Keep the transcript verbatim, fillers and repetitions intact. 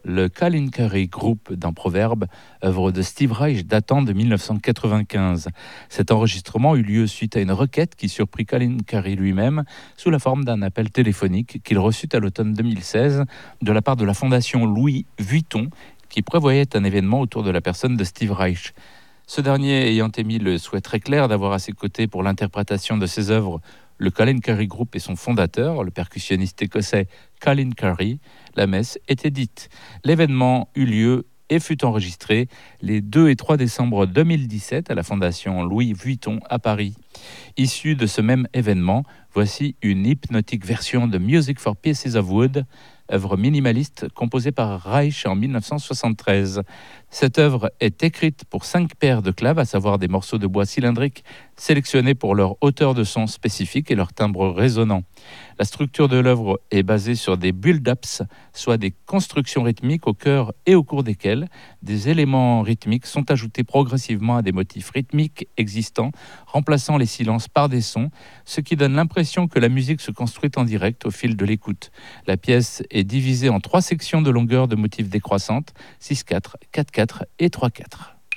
le Kalinkari Group d'un proverbe, œuvre de Steve Reich datant de mille neuf cent quatre-vingt-quinze. Cet enregistrement eut lieu suite à une requête qui surprit Kalinkari lui-même sous la forme d'un appel téléphonique qu'il reçut à l'automne deux mille seize de la part de la fondation Louis Vuitton qui prévoyait un événement autour de la personne de Steve Reich. Ce dernier ayant émis le souhait très clair d'avoir à ses côtés pour l'interprétation de ses œuvres le Kalinkari Group et son fondateur, le percussionniste écossais Kalinkari, la messe était dite. L'événement eut lieu et fut enregistré les deux et trois décembre deux mille dix-sept à la fondation Louis Vuitton à Paris. Issue de ce même événement, voici une hypnotique version de Music for Pieces of Wood, œuvre minimaliste composée par Reich en mille neuf cent soixante-treize. Cette œuvre est écrite pour cinq paires de claves, à savoir des morceaux de bois cylindriques sélectionnés pour leur hauteur de son spécifique et leur timbre résonnant. La structure de l'œuvre est basée sur des build-ups, soit des constructions rythmiques au cœur et au cours desquelles des éléments rythmiques sont ajoutés progressivement à des motifs rythmiques existants, remplaçant les silences par des sons, ce qui donne l'impression que la musique se construit en direct au fil de l'écoute. La pièce est divisée en trois sections de longueur de motifs décroissantes, six quatre, quatre quatre et trois quatre.